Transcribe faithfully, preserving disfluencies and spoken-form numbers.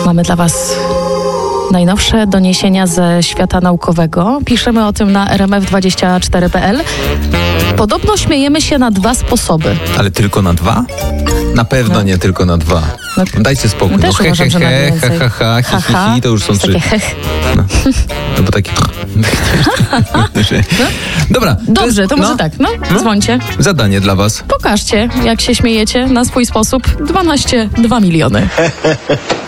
Mamy dla was najnowsze doniesienia ze świata naukowego. Piszemy o tym na r m f dwadzieścia cztery kropka p l. Podobno śmiejemy się na dwa sposoby. Ale tylko na dwa? Na pewno No. nie tylko na dwa. No, Dajcie spokój. no No też he, uważam, he, że na he, ha, więcej. ha, ha, hi, hi, hi, to już są trzy. Takie hech. No, no bo taki... Dobra. Dobrze, jest- to może no, tak. No, no. dzwońcie. Zadanie dla was. Pokażcie, jak się śmiejecie na swój sposób. dwanaście, dwa miliony.